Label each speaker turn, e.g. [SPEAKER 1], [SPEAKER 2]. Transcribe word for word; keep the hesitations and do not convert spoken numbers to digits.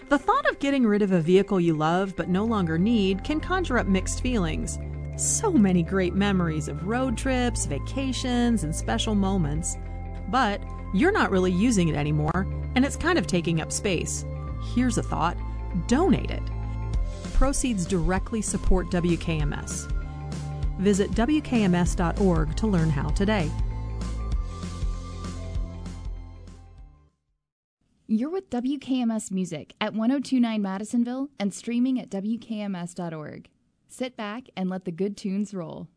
[SPEAKER 1] The thought of getting rid of a vehicle you love but no longer need can conjure up mixed feelings. So many great memories of road trips, vacations, and special moments. But you're not really using it anymore, and it's kind of taking up space. Here's a thought: donate it. Proceeds directly support W K M S. Visit W K M S dot org to learn how today.
[SPEAKER 2] You're with W K M S Music at one oh two point nine Madisonville and streaming at W K M S dot org. Sit back and let the good tunes roll.